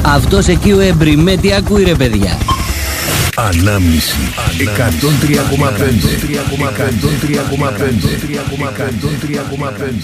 Αυτός εκεί ο Εμπριμέ τι ακούει ρε παιδιά? Ανάμνηση 103,5.